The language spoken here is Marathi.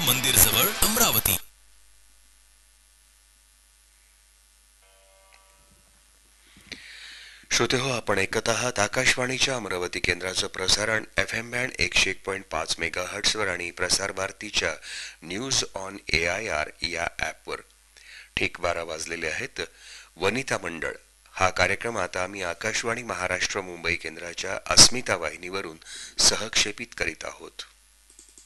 मंदिर जवळ अमरावती। श्रोते हो, आपण ऐकत आहात आकाशवाणीच्या अमरावती केंद्राचं प्रसारण FM बँड 101.5 मेगाहर्ट्झवर आणि प्रसार भारतीच्या न्यूज ऑन AIR या ॲपवर। ठीक 12 वाजलेले आहेत। वनिता मंडळ हा कार्यक्रम आता आम्ही आकाशवाणी महाराष्ट्र मुंबई केंद्राच्या अस्मिता वाहिनीवरून सहक्षेपित करीत आहोत।